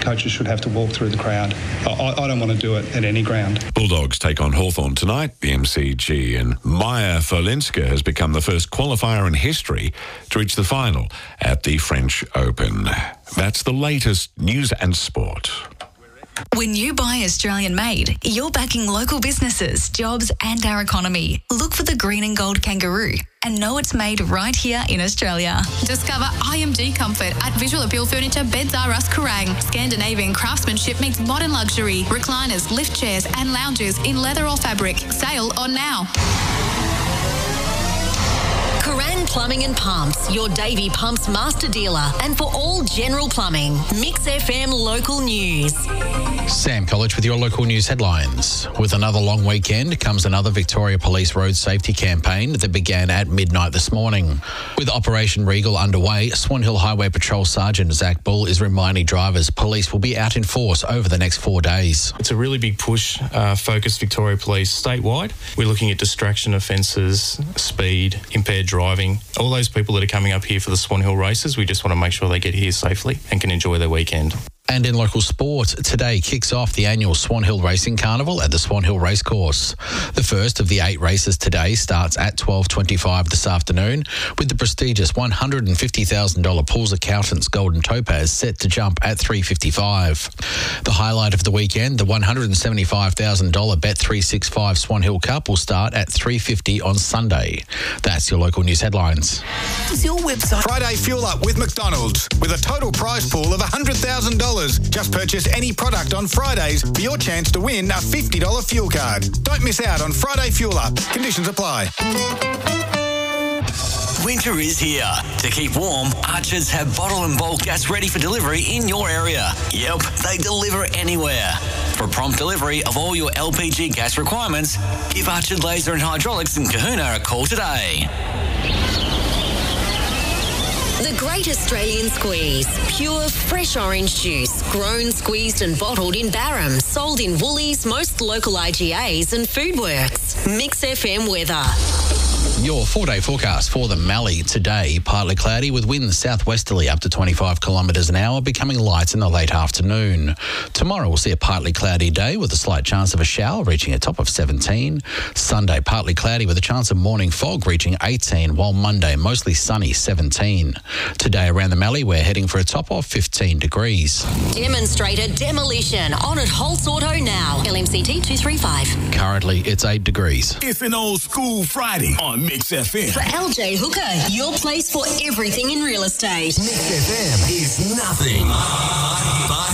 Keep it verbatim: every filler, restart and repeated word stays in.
coaches should have to walk through the crowd. I, I don't want to do it at any ground. Bulldogs take on Hawthorn tonight, the M C G, and Maya Folinska has become the first qualifier in history to reach the final at the French Open. That's the latest news and sport. When you buy Australian made, you're backing local businesses, jobs and our economy. Look for the green and gold kangaroo and know it's made right here in Australia. Discover I M D comfort at Visual Appeal Furniture Beds R Us Kerrang. Scandinavian craftsmanship meets modern luxury. Recliners, lift chairs and lounges in leather or fabric. Sale on now. Kerrang Plumbing and Pumps, your Davey Pumps master dealer. And for all general plumbing, Mix F M local news. Sam College with your local news headlines. With another long weekend comes another Victoria Police road safety campaign that began at midnight this morning. With Operation Regal underway, Swan Hill Highway Patrol Sergeant Zach Bull is reminding drivers police will be out in force over the next four days. It's a really big push, uh, focused Victoria Police statewide. We're looking at distraction offences, speed, impaired driving. All those people that are coming up here for the Swan Hill races, we just want to make sure they get here safely and can enjoy their weekend. And in local sport, today kicks off the annual Swan Hill Racing Carnival at the Swan Hill Racecourse. The first of the eight races today starts at twelve twenty-five this afternoon, with the prestigious one hundred fifty thousand dollars Pools Accountants Golden Topaz set to jump at three fifty-five. The highlight of the weekend, the one hundred seventy-five thousand dollars Bet three sixty-five Swan Hill Cup will start at three fifty on Sunday. That's your local news headlines. Is your website Friday Fuel Up with McDonald's with a total prize pool of one hundred thousand dollars. Just purchase any product on Fridays for your chance to win a fifty dollars fuel card. Don't miss out on Friday Fuel Up. Conditions apply. Winter is here. To keep warm, Archers have bottle and bulk gas ready for delivery in your area. Yep, they deliver anywhere. For prompt delivery of all your L P G gas requirements, give Archer Laser and Hydraulics in Kahuna a call today. The Great Australian Squeeze. Pure, fresh orange juice. Grown, squeezed and bottled in Barham. Sold in Woolies, most local I G As and Foodworks. Mix F M weather. Your four-day forecast for the Mallee today. Partly cloudy with winds southwesterly up to twenty-five kilometres an hour, becoming light in the late afternoon. Tomorrow we'll see a partly cloudy day with a slight chance of a shower reaching a top of seventeen. Sunday, partly cloudy with a chance of morning fog reaching eighteen, while Monday, mostly sunny, seventeen. Today around the Mallee, we're heading for a top of fifteen degrees. Demonstrator demolition on at Holtz Auto now. L M C T two three five. Currently, it's eight degrees. It's an old school Friday on Mix F M. For L J Hooker, your place for everything in real estate. Mix F M is nothing but